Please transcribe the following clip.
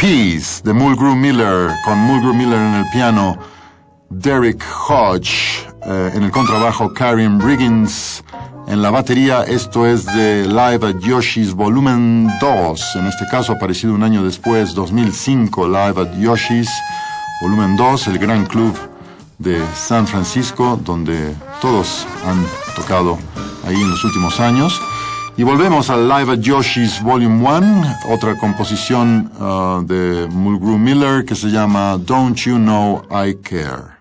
Keys de Mulgrew Miller, con Mulgrew Miller en el piano, Derek Hodge en el contrabajo, Karen Briggins en la batería. Esto es de Live at Yoshi's Volumen 2, en este caso aparecido un año después, 2005, Live at Yoshi's Volumen 2, el gran club de San Francisco, donde todos han tocado ahí en los últimos años. Y volvemos al Live at Yoshi's Volume 1, otra composición de Mulgrew Miller que se llama Don't You Know I Care.